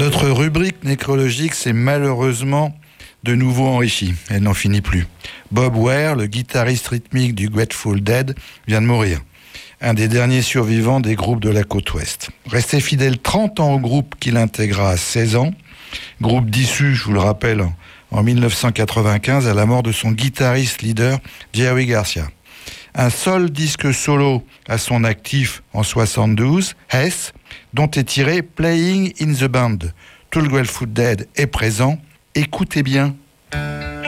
Notre rubrique nécrologique s'est malheureusement de nouveau enrichie. Elle n'en finit plus. Bob Weir, le guitariste rythmique du Grateful Dead, vient de mourir. Un des derniers survivants des groupes de la côte ouest. Resté fidèle 30 ans au groupe qu'il intégra à 16 ans, groupe dissous, je vous le rappelle, en 1995 à la mort de son guitariste leader Jerry Garcia. Un seul disque solo à son actif en 72, Hess, dont est tiré Playing in the Band. Tout le Grateful Dead est présent. Écoutez bien.